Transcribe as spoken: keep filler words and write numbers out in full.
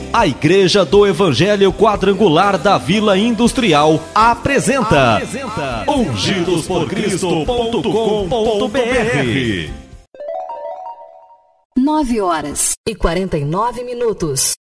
A Igreja do Evangelho Quadrangular da Vila Industrial apresenta, apresenta ungidos por cristo ponto com ponto b r. nove horas e quarenta e nove minutos.